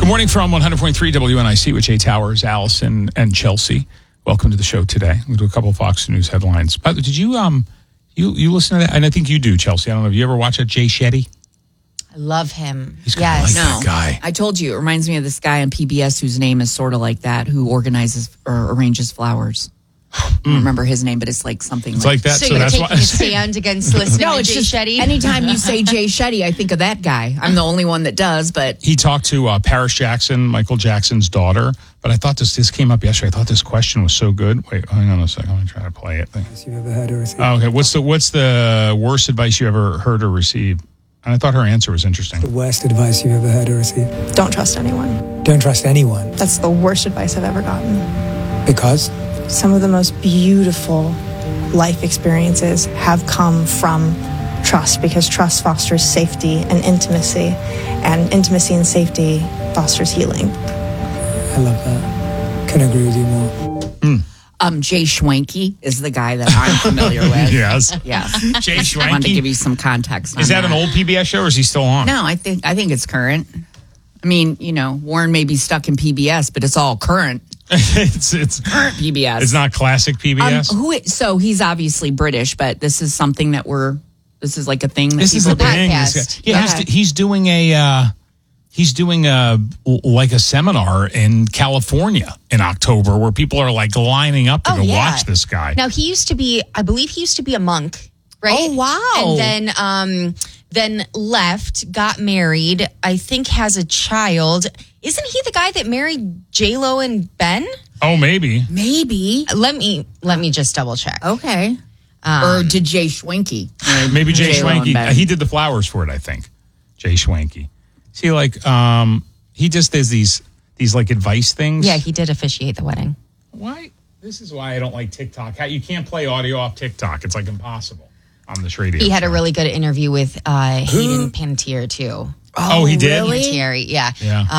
Good morning from 100.3 WNIC with Jay Towers, Allison, and Chelsea. Welcome to the show today. We'll do a couple of Fox News headlines. But did you you listen to that? And I think you do, Chelsea. I don't know. Have you ever watched that Jay Shetty? I love him. He's kind of like that guy. I told you, it reminds me of this guy on PBS whose name is sort of like that, who organizes or arranges flowers. I don't remember his name, but it's like something it's like that. So you're that's taking why a stand against listening to Jay Shetty? Anytime you say Jay Shetty, I think of that guy. I'm the only one that does, but... He talked to Paris Jackson, Michael Jackson's daughter, but I thought this came up yesterday. I thought this question was so good. Wait, hang on a second. I'm going to try to play it. You've ever heard or received? Okay, what's the worst advice you ever heard or received? And I thought her answer was interesting. The worst advice you've ever heard or received? Don't trust anyone. Don't trust anyone. That's the worst advice I've ever gotten. Because? Some of the most beautiful life experiences have come from trust, because trust fosters safety and intimacy and safety fosters healing. I love that. Couldn't agree with you more. Jay Schwanke is the guy that I'm familiar with. Yes. Yeah. Jay Schwanke. I wanted to give you some context on Is that an old PBS show or is he still on? No, I think it's current. I mean, Warren may be stuck in PBS, but it's all current. it's Current PBS. It's not classic PBS. So he's obviously British, but this is something that this is like a thing that This is people the thing. podcast. Yeah, he's doing a like a seminar in California in October where people are like lining up to go watch this guy. Now, I believe he used to be a monk, right? Oh, wow. And then left, got married, I think has a child. Isn't he the guy that married J-Lo and Ben? Oh, maybe. Maybe. Let me just double check. Okay. Or did Jay Schwanke? Maybe Jay J-Lo and Schwanke. Ben. He did the flowers for it, I think. Jay Schwanke. See, like, he just does these like advice things. Yeah, he did officiate the wedding. Why? This is why I don't like TikTok. You can't play audio off TikTok. It's like impossible on this radio. He had a really good interview with Hayden Panettiere, too. Oh, he did? Really? Panettiere, yeah.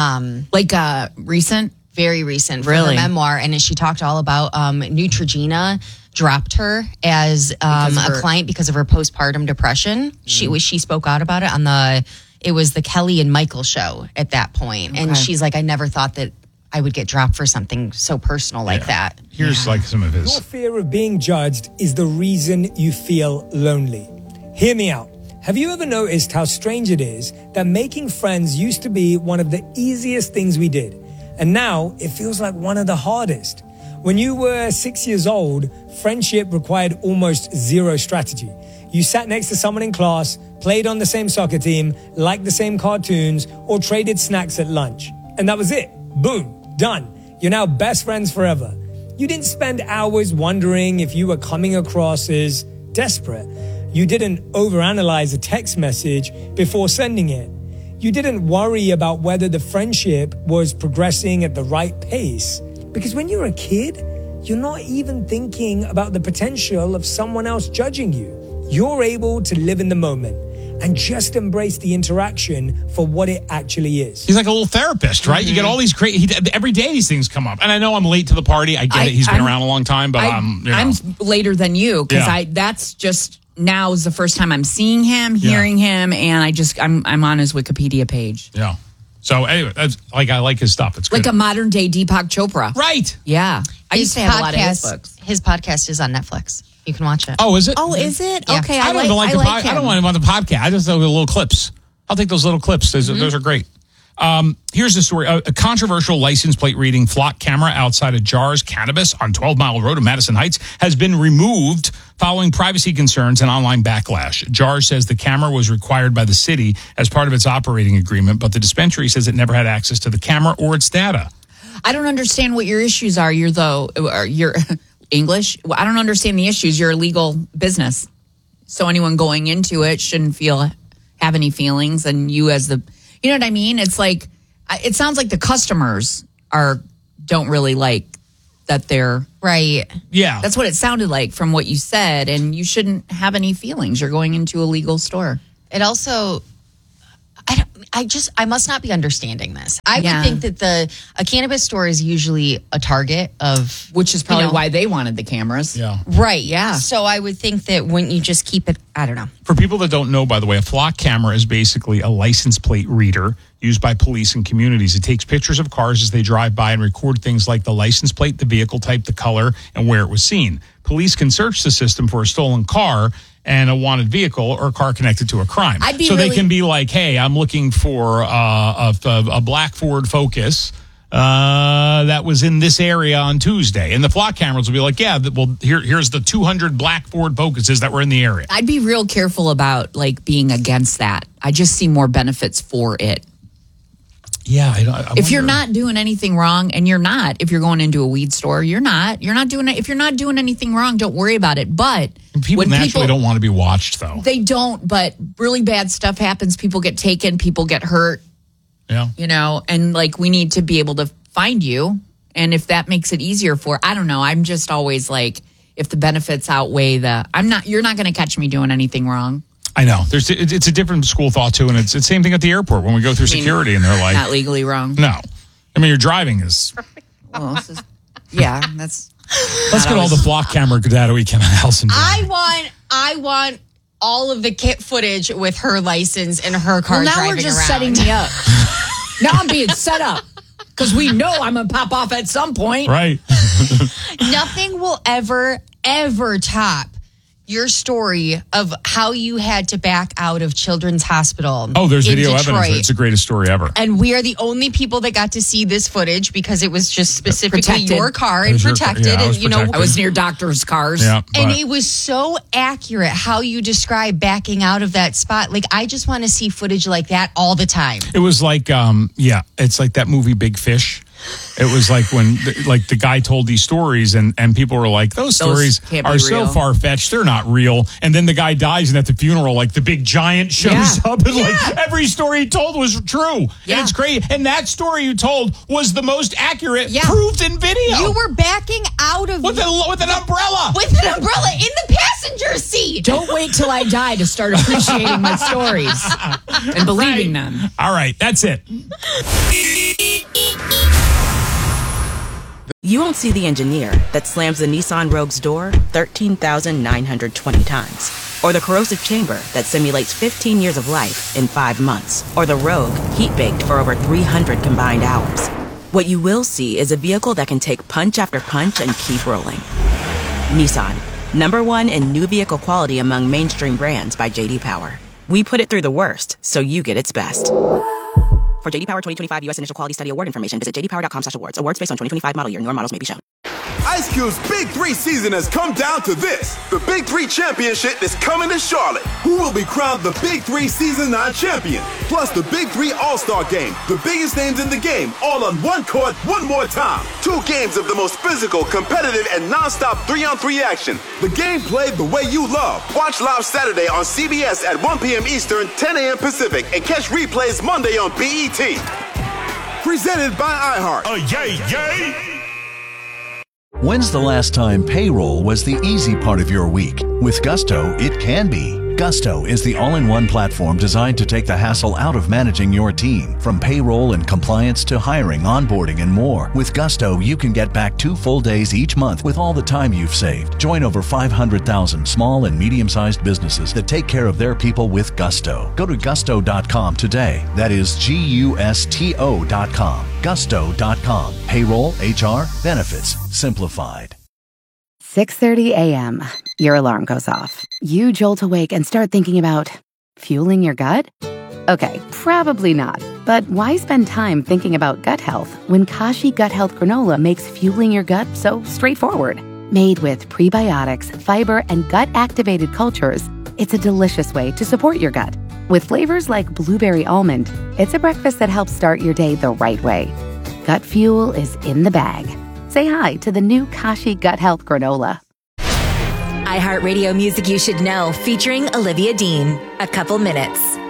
Like recent? Very recent for Really? her memoir. And she talked all about Neutrogena dropped her as a client because of her postpartum depression. She spoke out about it it was the Kelly and Michael show at that point. And she's like, I never thought that I would get dropped for something so personal like that. Here's like some of his. Your fear of being judged is the reason you feel lonely. Hear me out. Have you ever noticed how strange it is that making friends used to be one of the easiest things we did? And now it feels like one of the hardest. When you were 6 years old, friendship required almost zero strategy. You sat next to someone in class, played on the same soccer team, liked the same cartoons, or traded snacks at lunch. And that was it. Boom. Done. You're now best friends forever. You didn't spend hours wondering if you were coming across as desperate. You didn't overanalyze a text message before sending it. You didn't worry about whether the friendship was progressing at the right pace. Because when you're a kid, you're not even thinking about the potential of someone else judging you. You're able to live in the moment and just embrace the interaction for what it actually is. He's like a little therapist, right? You get all these great. Every day these things come up, and I know I'm late to the party. I get it. He's been around a long time, but I'm later than you because that's just now is the first time I'm seeing him, hearing him, and I'm on his Wikipedia page. Yeah. So anyway, I like his stuff. It's good. Like a modern day Deepak Chopra. Right. Yeah. I used to have a lot of his books. His podcast is on Netflix. You can watch it. Oh, is it? Oh, is it? Yeah. Okay, I don't want the podcast. I just know the little clips. I'll take those little clips. Those are great. Here's the story. A controversial license plate reading flock camera outside of Jars Cannabis on 12 Mile Road in Madison Heights has been removed following privacy concerns and online backlash. Jars says the camera was required by the city as part of its operating agreement, but the dispensary says it never had access to the camera or its data. I don't understand what your issues are. You're English. I don't understand the issues. You're a legal business. So anyone going into it shouldn't have any feelings. And you as you know what I mean? It's like, it sounds like the customers don't really like that they're right. Yeah. That's what it sounded like from what you said. And you shouldn't have any feelings. You're going into a legal store. It also, I must not be understanding this. I would think that a cannabis store is usually a target of, which is probably why they wanted the cameras. Yeah. Right. Yeah. So I would think that wouldn't you just keep it? I don't know. For people that don't know, by the way, a flock camera is basically a license plate reader used by police and communities. It takes pictures of cars as they drive by and record things like the license plate, the vehicle type, the color, and where it was seen. Police can search the system for a stolen car and a wanted vehicle or a car connected to a crime. They can be like, hey, I'm looking for a black Ford Focus that was in this area on Tuesday. And the flock cameras will be like, yeah, well, here's the 200 black Ford Focuses that were in the area. I'd be real careful about like being against that. I just see more benefits for it. Yeah, I if you're not doing anything wrong, and you're not, if you're going into a weed store, you're not doing it. If you're not doing anything wrong, don't worry about it. But people naturally don't want to be watched, though. They don't, but really bad stuff happens. People get taken, people get hurt. Yeah. And like we need to be able to find you. And if that makes it easier I don't know. I'm just always like, if the benefits outweigh you're not going to catch me doing anything wrong. I know. It's a different school of thought, too, and it's the same thing at the airport when we go through security, and they're like... Not legally wrong. No. I mean, your driving is... Well, that's... Let's get all the flock camera data we can on Allison. I want all of the kit footage with her license and her car driving around. Now we're just setting me up. Now I'm being set up. Because we know I'm going to pop off at some point. Right. Nothing will ever top your story of how you had to back out of Children's Hospital. Oh, there's video Detroit. evidence. It's the greatest story ever. And we are the only people that got to see this footage because it was just specifically protected. Your car and protected. I was near doctors' cars. Yeah, and it was so accurate how you describe backing out of that spot. Like, I just want to see footage like that all the time. It was like, it's like that movie Big Fish. It was like when the guy told these stories and people were like, those stories are so far-fetched, they're not real. And then the guy dies and at the funeral, like the big giant shows up and like every story he told was true. Yeah. And it's great. And that story you told was the most accurate, proved in video. You were backing out of... With an umbrella. With an umbrella in the passenger seat. Don't wait till I die to start appreciating my stories and believing them. All right, that's it. You won't see the engineer that slams the Nissan Rogue's door 13,920 times. Or the corrosive chamber that simulates 15 years of life in 5 months. Or the Rogue heat-baked for over 300 combined hours. What you will see is a vehicle that can take punch after punch and keep rolling. Nissan, #1 in new vehicle quality among mainstream brands by J.D. Power. We put it through the worst, so you get its best. For J.D. Power 2025 U.S. Initial Quality Study Award information, visit jdpower.com/awards. Awards based on 2025 model year. Newer models may be shown. Ice Cube's Big 3 season has come down to this. The Big 3 Championship is coming to Charlotte. Who will be crowned the Big 3 Season 9 champion? Plus the Big 3 All-Star Game. The biggest names in the game, all on one court, one more time. 2 games of the most physical, competitive, and non-stop 3-on-3 action. The game played the way you love. Watch live Saturday on CBS at 1 p.m. Eastern, 10 a.m. Pacific, and catch replays Monday on BET. Presented by iHeart. Yay! When's the last time payroll was the easy part of your week? With Gusto, it can be. Gusto is the all-in-one platform designed to take the hassle out of managing your team. From payroll and compliance to hiring, onboarding, and more. With Gusto, you can get back 2 full days each month with all the time you've saved. Join over 500,000 small and medium-sized businesses that take care of their people with Gusto. Go to gusto.com today. That is GUSTO.com. Gusto.com. Payroll, HR, benefits, simplified. 6:30 a.m. Your alarm goes off. You jolt awake and start thinking about fueling your gut? Okay, probably not. But why spend time thinking about gut health when Kashi Gut Health Granola makes fueling your gut so straightforward? Made with prebiotics, fiber, and gut-activated cultures, it's a delicious way to support your gut. With flavors like blueberry almond, it's a breakfast that helps start your day the right way. Gut fuel is in the bag. Say hi to the new Kashi Gut Health Granola. iHeartRadio Music You Should Know, featuring Olivia Dean. A Couple Minutes.